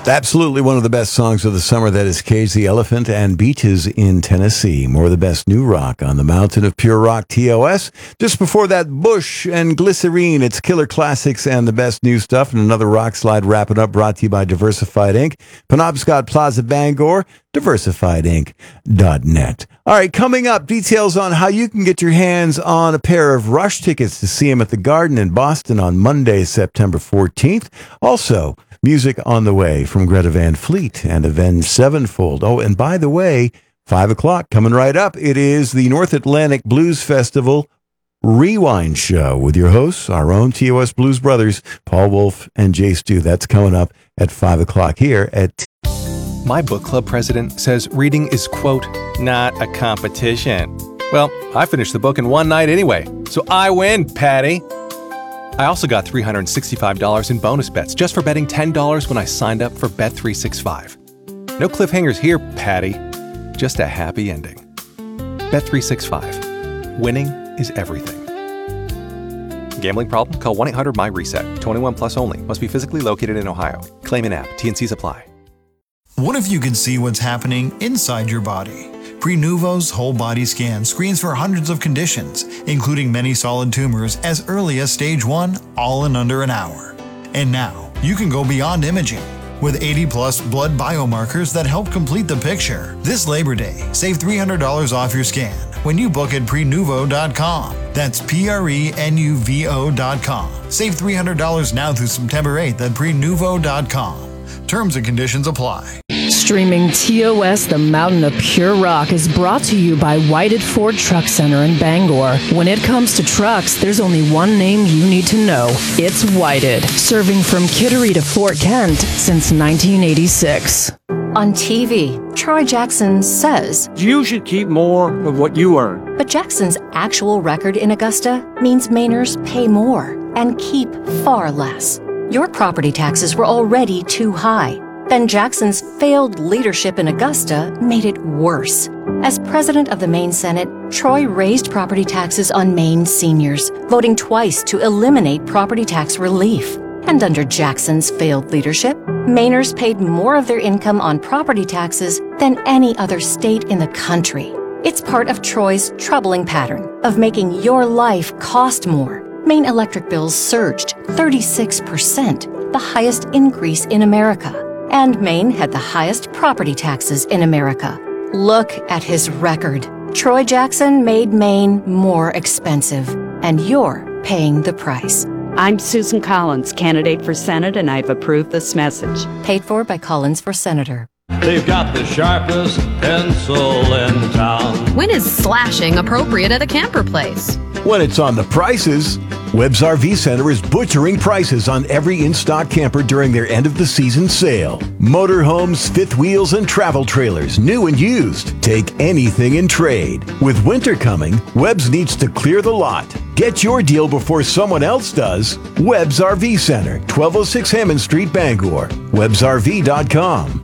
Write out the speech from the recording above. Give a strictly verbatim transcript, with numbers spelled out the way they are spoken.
Absolutely one of the best songs of the summer. That is Cage the Elephant and Beaches in Tennessee. More of the best new rock on the mountain of pure rock, T O S. Just before that, Bush and Glycerine. It's Killer Classics and the best new stuff. And another rock slide wrapping up, brought to you by Diversified Incorporated. Penobscot Plaza, Bangor, diversified inc dot net. All right, coming up, details on how you can get your hands on a pair of Rush tickets to see him at the Garden in Boston on Monday, September fourteenth. Also, music on the way from Greta Van Fleet and Avenged Sevenfold. Oh, and by the way, five o'clock coming right up. It is the North Atlantic Blues Festival Rewind Show with your hosts, our own T O S Blues Brothers, Paul Wolf and Jay Stu. That's coming up at five o'clock here at T- My book club president says reading is, quote, not a competition. Well, I finished the book in one night anyway, so I win, Patty. I also got three hundred sixty-five dollars in bonus bets just for betting ten dollars when I signed up for Bet three sixty-five. No cliffhangers here, Patty. Just a happy ending. Bet three sixty-five. Winning is everything. Gambling problem? Call one eight hundred M Y reset. twenty-one plus only. Must be physically located in Ohio. Claim in app. T N Cs apply. What if you could see what's happening inside your body? Prenuvo's whole body scan screens for hundreds of conditions, including many solid tumors as early as stage one, all in under an hour. And now, you can go beyond imaging. With eighty plus blood biomarkers that help complete the picture. This Labor Day, save three hundred dollars off your scan when you book at prenuvo dot com. That's P R E N U V O dot com. Save three hundred dollars now through September eighth at prenuvo dot com. Terms and conditions apply. Streaming T O S, the mountain of pure rock, is brought to you by Whited Ford Truck Center in Bangor. When it comes to trucks, there's only one name you need to know. It's Whited, serving from Kittery to Fort Kent since nineteen eighty-six. On T V, Troy Jackson says, "You should keep more of what you earn." But Jackson's actual record in Augusta means Mainers pay more and keep far less. Your property taxes were already too high. Then Jackson's failed leadership in Augusta made it worse. As president of the Maine Senate, Troy raised property taxes on Maine seniors, voting twice to eliminate property tax relief. And under Jackson's failed leadership, Mainers paid more of their income on property taxes than any other state in the country. It's part of Troy's troubling pattern of making your life cost more. Maine electric bills surged thirty-six percent, the highest increase in America. And Maine had the highest property taxes in America. Look at his record. Troy Jackson made Maine more expensive, and you're paying the price. I'm Susan Collins, candidate for Senate, and I've approved this message. Paid for by Collins for Senator. They've got the sharpest pencil in town. When is slashing appropriate at a camper place? When it's on the prices. Webb's R V Center is butchering prices on every in-stock camper during their end-of-the-season sale. Motorhomes, fifth wheels, and travel trailers, new and used. Take anything in trade. With winter coming, Webb's needs to clear the lot. Get your deal before someone else does. Webb's R V Center, twelve oh six Hammond Street, Bangor. Webbs R V dot com.